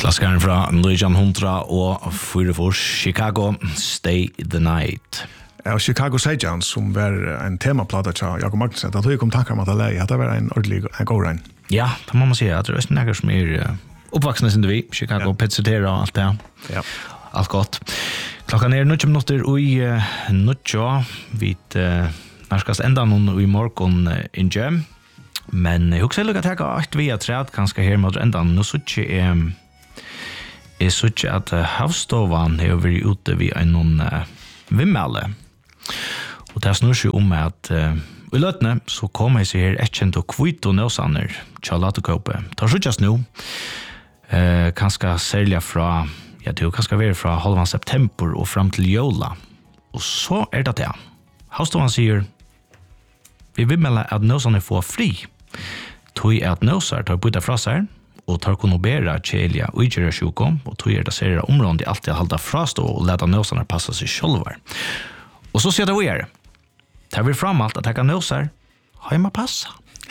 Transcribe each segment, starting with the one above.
Klassikeren fra 1900 og Fyrefors, Chicago, Stay the Night. Ja, Chicago Seijans, som var en temaplata til Jakob Magnussen, da tog jeg kom tankar om at det var en ordentlig en god regn. Ja, det må man si, at det er noe som oppvaksende sin vi, Chicago, Pizzatera og alt det. Ja. Alt godt. Klokkan 9 minutter i nødja, vi nærskast enda noen i morgen inje, men jeg husker lukka teka alt vi træd, kanskje her med enda nå suttje jeg suttje at havstovan har vært ute vid en vimmelle. Og det snur seg om at i løtene så kom jeg seg her etkjent og kvitt og nøsaner til latekåpe. Det suttjes nå, kanskje særlig fra, jeg tror kanskje være fra halvan september og fram til jola. Og så det det. Havstovan sier, vi vil melde at nøsaner får fri. Tog at nøsar tar bytta fra seg, og tar kunne bæra kjelja og ikke sjukom, og tog det ser områden de alltid halda frastå og leta nøsarna passa seg sjølvar. Og så sier det vi tar vi fram alt at jeg kan nøsar, heima passa.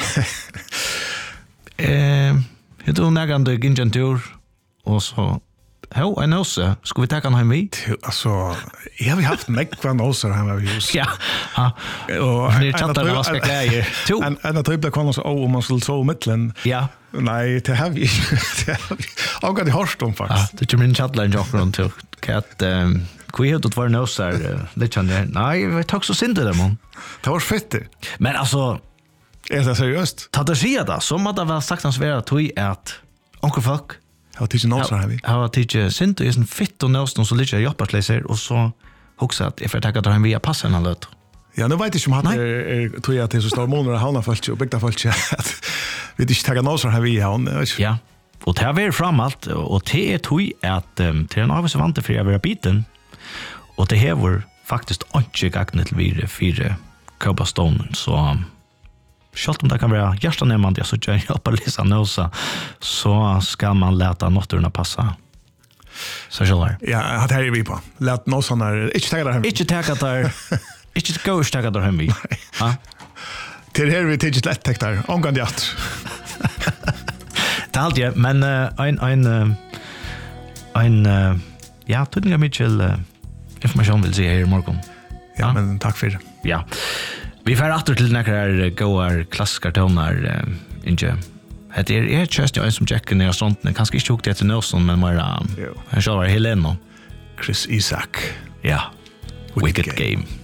Hitt du nærgande ginjantur, og så, hei, en nøse, skulle vi ta han hjemme i? Altså, jeg har haft nekva nøser hjemme i hus. Ja, og det chattar og vaska klæger. En av tøyble kvann også, om man skulle sove mittlen. Ja. Nei, det har vi avgatt i hårstånd, faktisk. Ja, du kommer inn chattar en jokker rundt til, at hvor er det tvær nøser litt sånn der? Nei, jeg tar så synd til dem, man. Det var fett. Men altså, det seriøst? Ta det sida da, så måtte det være sagt hans være tog at onker folk Jeg har tidsi nøser her vi. Jeg har tidsi synd og jeg er fitt og nøs noen som litt jobbasleiser, og så hoksa at jeg får takka der han via passen han løt. Ja, nu vet jeg ikke om han tog at det er så stor måneder havna folk og bygda folk at vi ikke takka nøser her vi. Ja, og det har vært fram alt, og det tog at det en avvis vant for jeg være biten, og det hever faktisk ikke gagnet til vi fire køpastånden, så selv om det kan være hjertanemmende, jeg så ikke hjelper Lisa Nøsa, så skal man lete nåtturna passa. Så kjøller. Ja, det her vi på. Lete Nøsene ikke takka der hjemme. Ikke takka der, ikke gå og takka der hjemme. Til her vi tidsi lett takk der, omgang hjatt. Det alt, ja, men ja, tydninga Mitchell information vil si her i morgen. Ja, men takk for det. Ja. Vi får atter til nekkar gåar klassikartoner, Inge. Det kjøst jo en som tjekker ned av ståndene, kanskje ikke hukte etter Nøsen, men bare han selv var Heleno. Chris Isaak. Ja, Wicked Game.